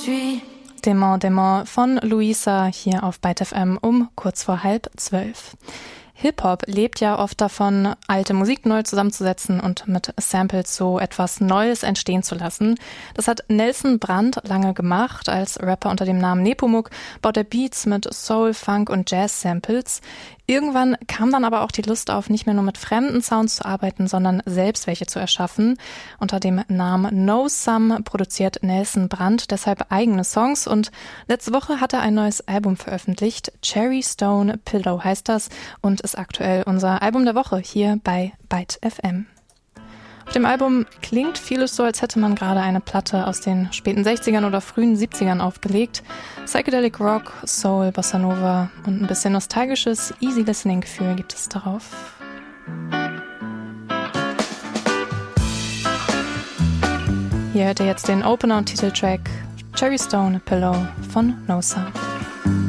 Démon, Démon von Luisa hier auf Byte FM um kurz vor 11:30. Hip-Hop lebt ja oft davon, alte Musik neu zusammenzusetzen und mit Samples so etwas Neues entstehen zu lassen. Das hat Nelson Brandt lange gemacht. Als Rapper unter dem Namen Nepomuk baut er Beats mit Soul, Funk und Jazz-Samples. Irgendwann kam dann aber auch die Lust auf, nicht mehr nur mit fremden Sounds zu arbeiten, sondern selbst welche zu erschaffen. Unter dem Namen No Sum produziert Nelson Brandt deshalb eigene Songs und letzte Woche hat er ein neues Album veröffentlicht. Cherry Stone Pillow heißt das und ist aktuell unser Album der Woche hier bei Byte FM. Auf dem Album klingt vieles so, als hätte man gerade eine Platte aus den späten 60ern oder frühen 70ern aufgelegt. Psychedelic Rock, Soul, Bossa Nova und ein bisschen nostalgisches Easy-Listening-Gefühl gibt es darauf. Hier hört ihr jetzt den Opener und Titeltrack Cherry Stone Pillow von No Sum.